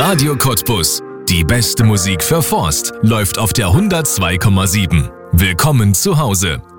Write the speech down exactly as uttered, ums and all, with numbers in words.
Radio Cottbus. Die beste Musik für Forst läuft auf der hundertzwei Komma sieben. Willkommen zu Hause.